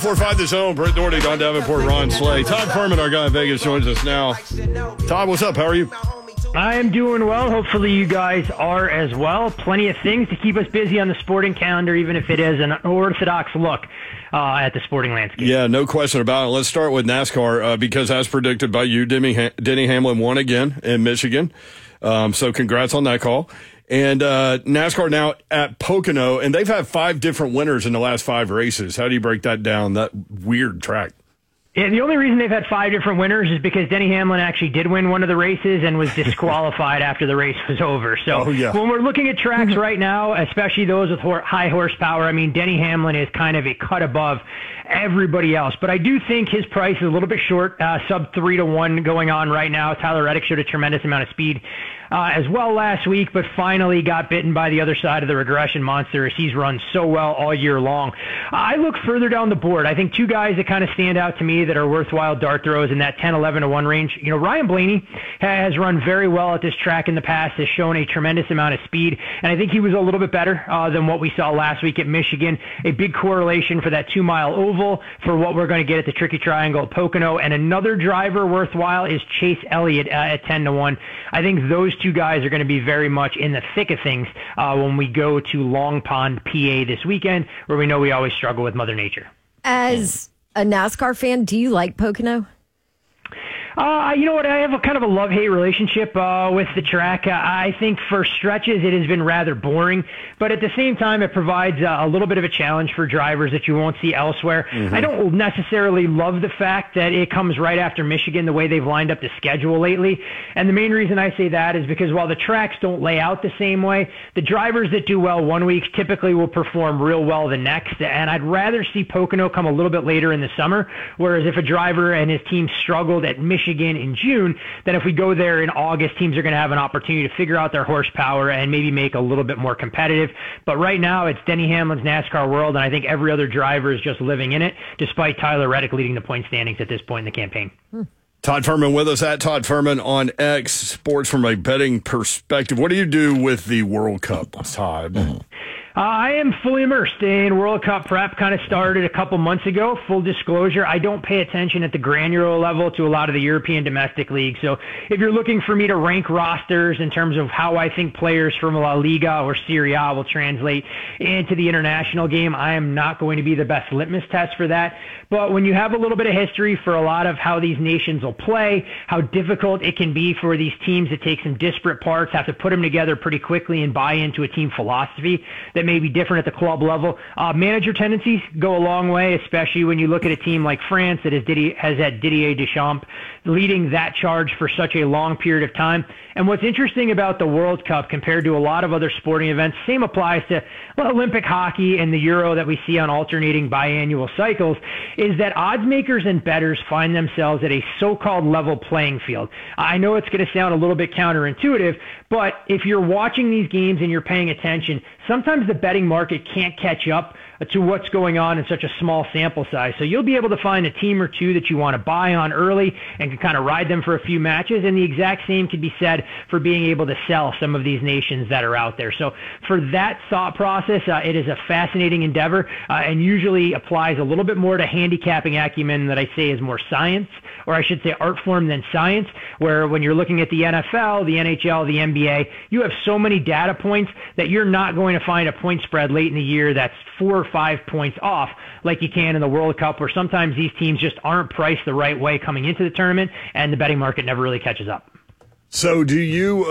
4-5 the zone. Brent Doherty, Don Davenport, Ron Slay. Todd Furman, our guy in Vegas, joins us now. Todd, what's up? How are you? I am doing well. Hopefully you guys are as well. Plenty of things to keep us busy on the sporting calendar, even if it is an unorthodox look at the sporting landscape. Yeah, no question about it. Let's start with NASCAR because as predicted by you, Denny Hamlin won again in Michigan. So congrats on that call. And NASCAR now at Pocono, and they've had 5 different winners in the last 5 races. How do you break that down, that weird track? Yeah, the only reason they've had 5 different winners is because Denny Hamlin actually did win one of the races and was disqualified after the race was over. So when we're looking at tracks right now, especially those with high horsepower, I mean, Denny Hamlin is kind of a cut above everybody else. But I do think his price is a little bit short, sub 3-1 going on right now. Tyler Reddick showed a tremendous amount of speed as well last week, but finally got bitten by the other side of the regression monster as he's run so well all year long. I look further down the board. I think 2 guys that kind of stand out to me that are worthwhile dart throws in that 10-11-1 range. You know, Ryan Blaney has run very well at this track in the past, has shown a tremendous amount of speed, and I think he was a little bit better than what we saw last week at Michigan. A big correlation for that 2-mile oval for what we're going to get at the Tricky Triangle at Pocono. And another driver worthwhile is Chase Elliott at 10-1. I think those 2 guys are going to be very much in the thick of things when we go to Long Pond, PA this weekend, where we know we always struggle with Mother Nature. As a NASCAR fan, do you like Pocono? You know what? I have a kind of a love-hate relationship with the track. I think for stretches it has been rather boring, but at the same time it provides a little bit of a challenge for drivers that you won't see elsewhere. Mm-hmm. I don't necessarily love the fact that it comes right after Michigan, the way they've lined up the schedule lately. And the main reason I say that is because while the tracks don't lay out the same way, the drivers that do well one week typically will perform real well the next. And I'd rather see Pocono come a little bit later in the summer, whereas if a driver and his team struggled at Michigan in June, then if we go there in August, teams are going to have an opportunity to figure out their horsepower and maybe make a little bit more competitive. But right now, it's Denny Hamlin's NASCAR world, and I think every other driver is just living in it, despite Tyler Reddick leading the point standings at this point in the campaign. Todd Furman with us at Todd Furman on X Sports from a betting perspective. What do you do with the World Cup, Todd? I am fully immersed in World Cup prep. Kind of started a couple months ago. Full disclosure, I don't pay attention at the granular level to a lot of the European domestic leagues. So if you're looking for me to rank rosters in terms of how I think players from La Liga or Serie A will translate into the international game, I am not going to be the best litmus test for that. But when you have a little bit of history for a lot of how these nations will play, how difficult it can be for these teams to take some disparate parts, have to put them together pretty quickly and buy into a team philosophy that may be different at the club level. Manager tendencies go a long way, especially when you look at a team like France that has had Didier Deschamps leading that charge for such a long period of time. And what's interesting about the World Cup compared to a lot of other sporting events, same applies to Olympic hockey and the Euro that we see on alternating biannual cycles, is that odds makers and bettors find themselves at a so-called level playing field. I know it's going to sound a little bit counterintuitive, but if you're watching these games and you're paying attention, sometimes the betting market can't catch up to what's going on in such a small sample size. So you'll be able to find a team or two that you want to buy on early and can kind of ride them for a few matches. And the exact same could be said for being able to sell some of these nations that are out there. So for that thought process, it is a fascinating endeavor and usually applies a little bit more to handicapping acumen that I say is more science, or I should say art form than science, where when you're looking at the NFL, the NHL, the NBA, you have so many data points that you're not going to find a point spread late in the year that's 4 or 5 points off like you can in the World Cup, where sometimes these teams just aren't priced the right way coming into the tournament and the betting market never really catches up. So do you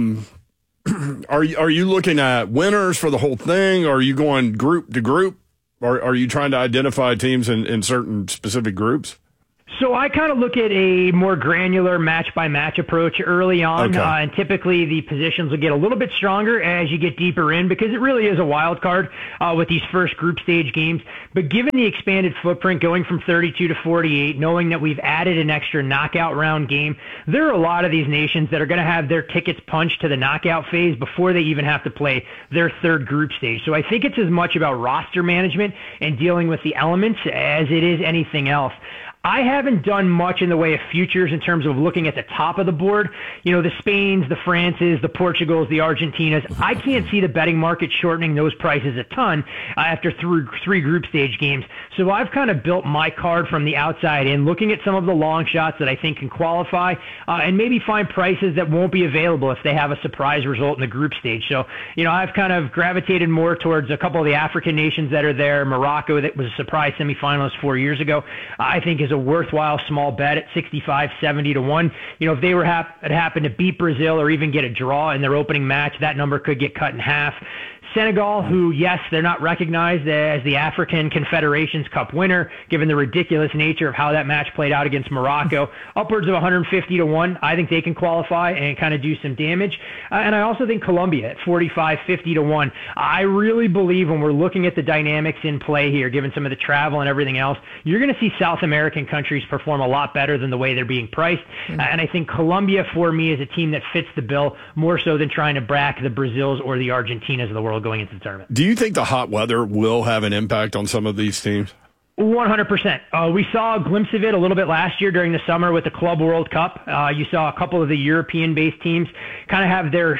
are you looking at winners for the whole thing? Or are you going group to group? Or are you trying to identify teams in certain specific groups? So I kind of look at a more granular match-by-match approach early on, Okay. And typically the positions will get a little bit stronger as you get deeper in because it really is a wild card with these first group stage games. But given the expanded footprint going from 32 to 48, knowing that we've added an extra knockout round game, there are a lot of these nations that are going to have their tickets punched to the knockout phase before they even have to play their third group stage. So I think it's as much about roster management and dealing with the elements as it is anything else. I haven't done much in the way of futures in terms of looking at the top of the board. The Spains, the Frances, the Portugals, the Argentinas. I can't see the betting market shortening those prices a ton after three group stage games. So I've kind of built my card from the outside in, looking at some of the long shots that I think can qualify, and maybe find prices that won't be available if they have a surprise result in the group stage. So, I've kind of gravitated more towards a couple of the African nations that are there. Morocco, that was a surprise semifinalist 4 years ago, I think is a worthwhile small bet at 65, 70 to 1. If they were happen to beat Brazil or even get a draw in their opening match, that number could get cut in half. Senegal, who, yes, they're not recognized as the African Confederations Cup winner, given the ridiculous nature of how that match played out against Morocco, upwards of 150 to 1. I think they can qualify and kind of do some damage. And I also think Colombia at 45, 50 to 1. I really believe when we're looking at the dynamics in play here, given some of the travel and everything else, you're going to see South American countries perform a lot better than the way they're being priced. And I think Colombia, for me, is a team that fits the bill more so than trying to brack the Brazils or the Argentinas of the world going into the tournament. Do you think the hot weather will have an impact on some of these teams? 100%. We saw a glimpse of it a little bit last year during the summer with the Club World Cup. You saw a couple of the European-based teams kind of have their,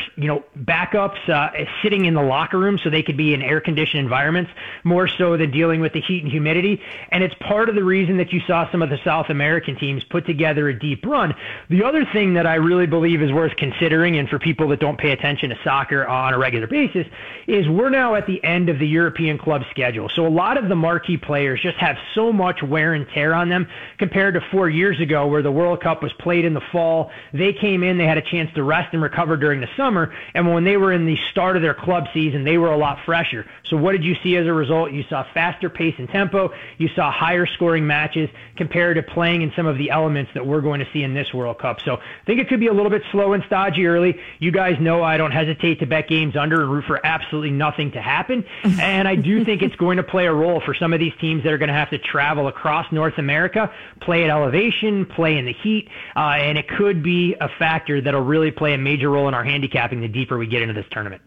backups sitting in the locker room so they could be in air-conditioned environments more so than dealing with the heat and humidity. And it's part of the reason that you saw some of the South American teams put together a deep run. The other thing that I really believe is worth considering, and for people that don't pay attention to soccer on a regular basis, is we're now at the end of the European club schedule. So a lot of the marquee players just have so much wear and tear on them compared to 4 years ago where the World Cup was played in the fall. They came in, they had a chance to rest and recover during the summer, and when they were in the start of their club season, they were a lot fresher. So what did you see as a result? You saw faster pace and tempo, you saw higher scoring matches compared to playing in some of the elements that we're going to see in this World Cup. So I think it could be a little bit slow and stodgy early. You guys know I don't hesitate to bet games under and root for absolutely nothing to happen, and I do think it's going to play a role for some of these teams that are going to have to travel across North America, play at elevation, play in the heat, and it could be a factor that'll really play a major role in our handicapping the deeper we get into this tournament.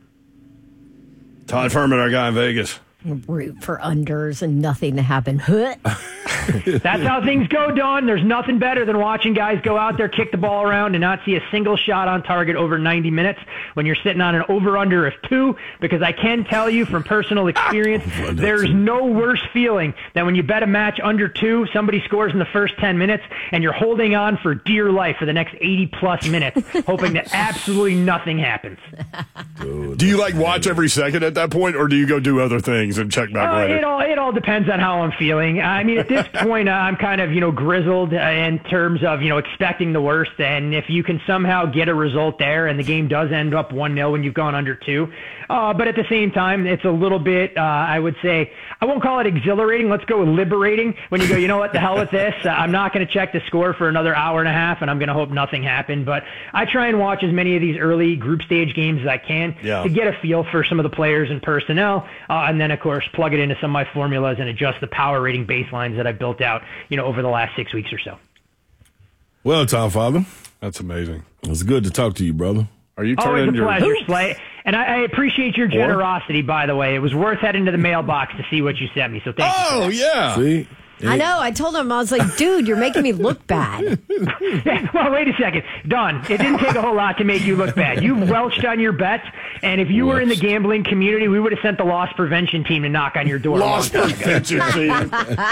Todd Furman, our guy in Vegas. Root for unders and nothing to happen. That's how things go, Don. There's nothing better than watching guys go out there, kick the ball around, and not see a single shot on target over 90 minutes when you're sitting on an over-under of 2, because I can tell you from personal experience, there's no worse feeling than when you bet a match under 2, somebody scores in the first 10 minutes, and you're holding on for dear life for the next 80-plus minutes, hoping that absolutely nothing happens. Do you watch every second at that point, or do you go do other things and check back later? It all depends on how I'm feeling. I mean, at this point, I'm kind of, grizzled in terms of, expecting the worst. And if you can somehow get a result there and the game does end up 1-0 when you've gone under 2. But at the same time, it's a little bit, I would say, I won't call it exhilarating. Let's go with liberating when you go, you know what, the hell with this. I'm not going to check the score for another hour and a half, and I'm going to hope nothing happened. But I try and watch as many of these early group stage games as I can to get a feel for some of the players and personnel. And then, of course, plug it into some of my formulas and adjust the power rating baselines that I built out, over the last 6 weeks or so. Well, Tom Father, that's amazing. It's good to talk to you, brother. Are you turning your pleasure, Slay? And I appreciate your generosity, by the way. It was worth heading to the mailbox to see what you sent me, so thank you. Oh, yeah. See? I know. I told him, I was like, dude, you're making me look bad. Well, wait a second. Don, it didn't take a whole lot to make you look bad. You welched on your bets, and if you were in the gambling community, we would have sent the loss prevention team to knock on your door. Loss prevention team.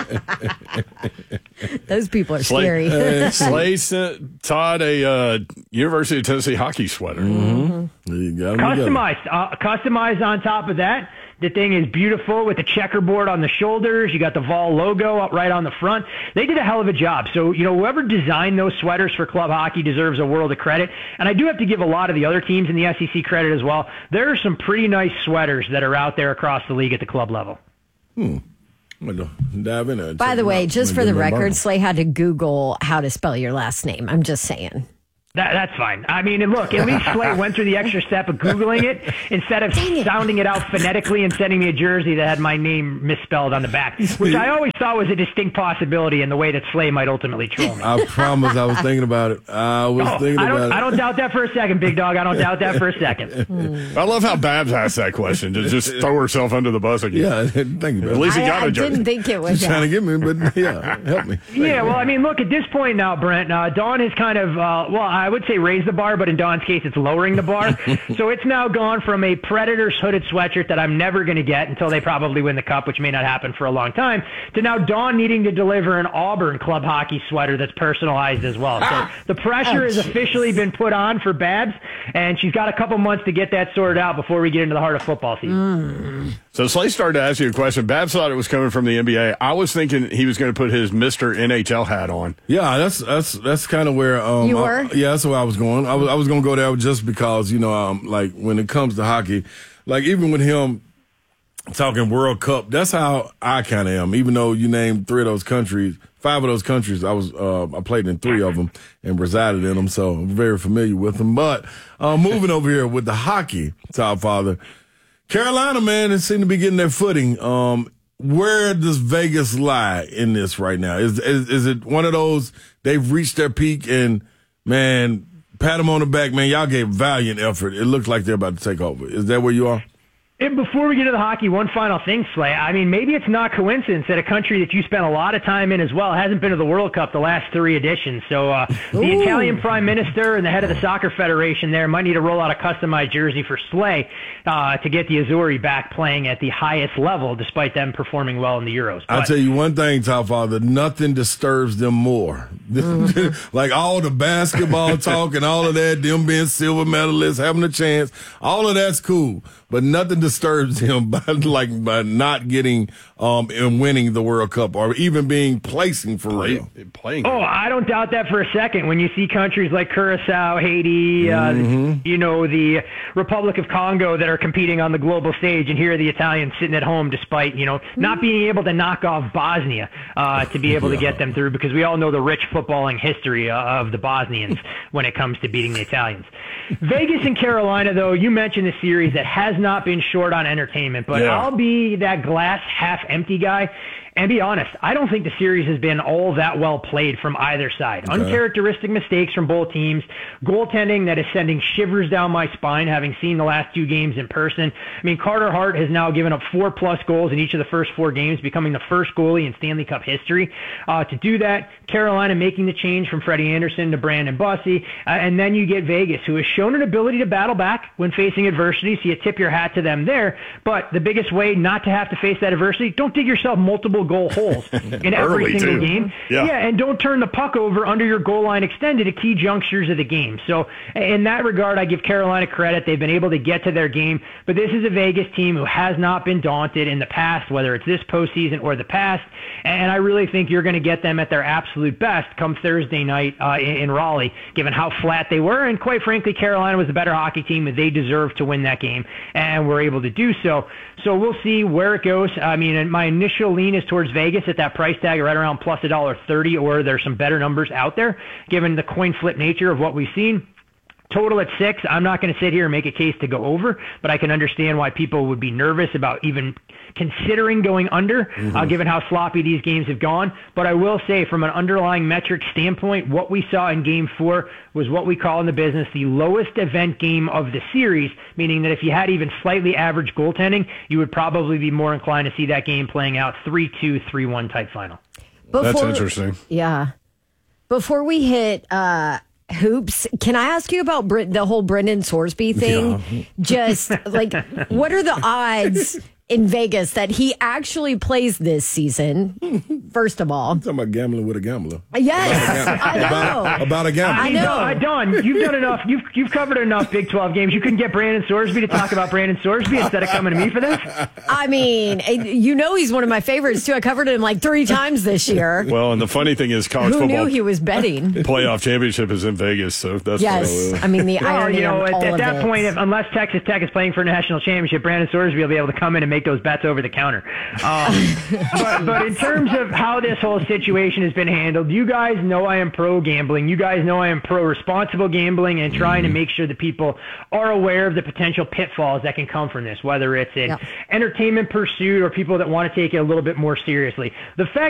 Those people are scary. Slay sent Todd a University of Tennessee hockey sweater. Mm-hmm. Customized on top of that. The thing is beautiful with the checkerboard on the shoulders. You got the Vol logo up right on the front. They did a hell of a job. So, whoever designed those sweaters for club hockey deserves a world of credit. And I do have to give a lot of the other teams in the SEC credit as well. There are some pretty nice sweaters that are out there across the league at the club level. I'm gonna dive in there. By the way, just for the record, Slay had to Google how to spell your last name. I'm just saying. That's fine. I mean, and look, at least Slay went through the extra step of Googling it instead of sounding it out phonetically and sending me a jersey that had my name misspelled on the back, which I always thought was a distinct possibility in the way that Slay might ultimately troll me. I promise I was thinking about it. I don't doubt that for a second, big dog. I don't doubt that for a second. I love how Babs asked that question to just throw herself under the bus again. Yeah, thank you, At least he got a jersey. I didn't think it was trying to get me, but yeah, help me. Yeah, well, I mean, look, at this point now, Brent, Dawn has kind of, I would say raised the bar, but in Dawn's case, it's lowering the bar. So it's now gone from a Predators hooded sweatshirt that I'm never going to get until they probably win the Cup, which may not happen for a long time, to now Dawn needing to deliver an Auburn club hockey sweater that's personalized as well. So the pressure has officially been put on for Babs, and she's got a couple months to get that sorted out before we get into the heart of football season. So Slay started to ask you a question. Babs thought it was coming from the NBA. I was thinking he was going to put his Mr. NHL hat on. Yeah, that's kind of where you were. That's where I was going. I was going to go there just because like when it comes to hockey, like even with him talking World Cup, that's how I kind of am. Even though you named 5 of those countries, I played in 3 of them and resided in them, so I'm very familiar with them. But moving over here with the hockey, Top Father, Carolina, man, they seem to be getting their footing. Where does Vegas lie in this right now? Is it one of those they've reached their peak and, man, pat them on the back, man, y'all gave valiant effort. It looks like they're about to take over. Is that where you are? And before we get to the hockey, one final thing, Slay. I mean, maybe it's not coincidence that a country that you spent a lot of time in as well hasn't been to the World Cup the last 3 editions. So the Italian Prime Minister and the head of the Soccer Federation there might need to roll out a customized jersey for Slay to get the Azzurri back playing at the highest level, despite them performing well in the Euros. I'll tell you one thing, Top Father, nothing disturbs them more. Like all the basketball talk and all of that, them being silver medalists, having a chance, all of that's cool. But nothing disturbs him by not getting and winning the World Cup or even being placing for real. Playing. Oh, I don't doubt that for a second. When you see countries like Curacao, Haiti, the Republic of Congo that are competing on the global stage, and here are the Italians sitting at home despite not being able to knock off Bosnia to be able to get them through, because we all know the rich footballing history of the Bosnians when it comes to beating the Italians. Vegas and Carolina, though, you mentioned a series that has not been short on entertainment, but I'll be that glass half empty guy and be honest. I don't think the series has been all that well played from either side. Okay. Uncharacteristic mistakes from both teams, goaltending that is sending shivers down my spine, having seen the last 2 games in person. I mean, Carter Hart has now given up 4+ goals in each of the first 4 games, becoming the first goalie in Stanley Cup history. To do that, Carolina making the change from Freddie Anderson to Brandon Bussey, and then you get Vegas, who has shown an ability to battle back when facing adversity, so you tip your hat to them there. But the biggest way not to have to face that adversity, don't dig yourself multiple goal holes in every single game. Yeah, and don't turn the puck over under your goal line extended at key junctures of the game. So in that regard, I give Carolina credit. They've been able to get to their game, but this is a Vegas team who has not been daunted in the past, whether it's this postseason or the past, and I really think you're going to get them at their absolute best come Thursday night in Raleigh, given how flat they were, and quite frankly, Carolina was the better hockey team, and they deserved to win that game, and were able to do so. So we'll see where it goes. I mean, my initial lean is towards Vegas at that price tag right around plus $1.30, or there's some better numbers out there, given the coin flip nature of what we've seen. Total at 6, I'm not going to sit here and make a case to go over, but I can understand why people would be nervous about even considering going under, given how sloppy these games have gone. But I will say, from an underlying metric standpoint, what we saw in Game 4 was what we call in the business the lowest event game of the series, meaning that if you had even slightly average goaltending, you would probably be more inclined to see that game playing out 3-2, 3-1 type final. That's interesting. Yeah. Before we hit hoops, can I ask you about the whole Brendan Sorsby thing? Yeah. Just like, what are the odds in Vegas that he actually plays this season, first of all? I'm talking about gambling with a gambler. Yes, I know. About a gambler. I know. Don, you've done enough. You've covered enough Big 12 games. You couldn't get Brandon Sorsby to talk about Brandon Sorsby instead of coming to me for this? I mean, he's one of my favorites, too. I covered him like 3 times this year. Well, and the funny thing is college Who football knew he was betting? Playoff championship is in Vegas, so that's I mean, the irony at that of point, unless Texas Tech is playing for a national championship, Brandon Sorsby will be able to come in and make those bets over the counter. But in terms of how this whole situation has been handled, you guys know I am pro gambling. You guys know I am pro responsible gambling and trying to make sure that people are aware of the potential pitfalls that can come from this, whether it's in entertainment pursuit or people that want to take it a little bit more seriously. The fact